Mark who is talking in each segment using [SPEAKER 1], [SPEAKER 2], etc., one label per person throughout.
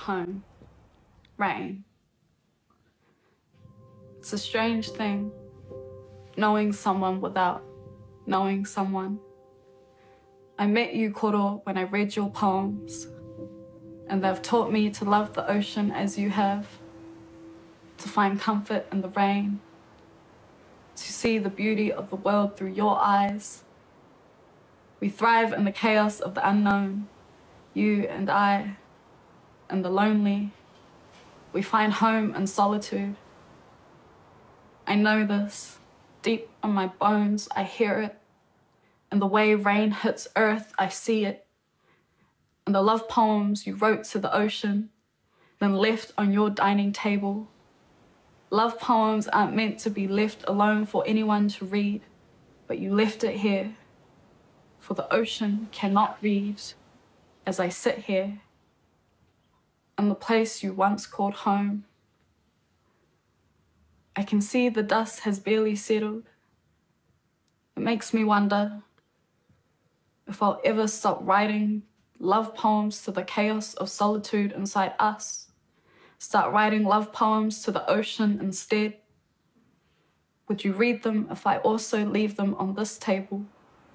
[SPEAKER 1] home. Rain. It's a strange thing, knowing someone without knowing someone. I met you, Koro, when I read your poems, and they've taught me to love the ocean as you have, to find comfort in the rain, to see the beauty of the world through your eyes. We thrive in the chaos of the unknown, you and I, and the lonely. We find home in solitude. I know this. Deep in my bones, I hear it. In the way rain hits earth, I see it. In the love poems you wrote to the ocean, then left on your dining table. Love poems aren't meant to be left alone for anyone to read, but you left it here. For the ocean cannot read as I sit here in the place you once called home. I can see the dust has barely settled. It makes me wonder if I'll ever stop writing love poems to the chaos of solitude inside us. Start writing love poems to the ocean instead. Would you read them if I also leave them on this table?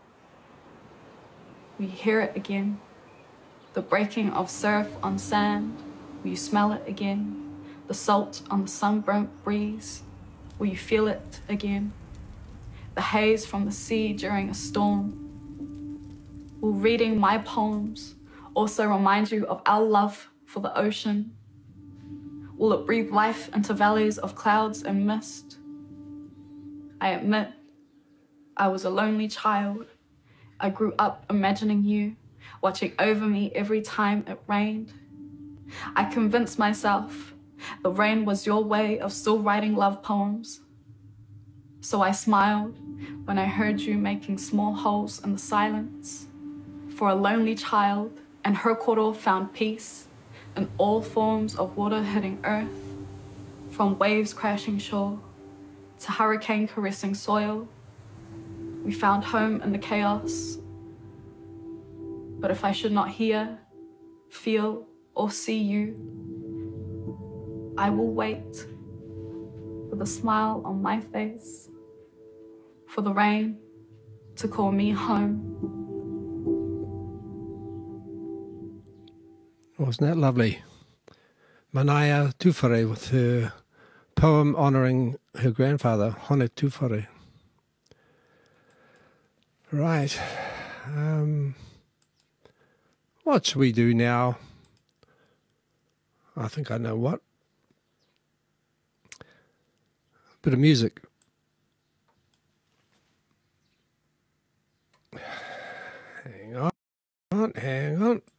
[SPEAKER 1] Will you hear it again? The breaking of surf on sand. Will you smell it again? The salt on the sunburnt breeze. Will you feel it again? The haze from the sea during a storm. Will reading my poems also remind you of our love for the ocean? Will it breathe life into valleys of clouds and mist? I admit, I was a lonely child. I grew up imagining you, watching over me every time it rained. I convinced myself the rain was your way of still writing love poems. So I smiled when I heard you making small holes in the silence. For a lonely child, and her koro found peace in all forms of water hitting earth, from waves crashing shore to hurricane caressing soil. We found home in the chaos. But if I should not hear, feel, or see you, I will wait with a smile on my face for the rain to call me home.
[SPEAKER 2] Wasn't that lovely? Manaia Tūwhare with her poem honouring her grandfather, Hone Tūwhare. Right. What should we do now? I think I know what. Bit of music. Hang on.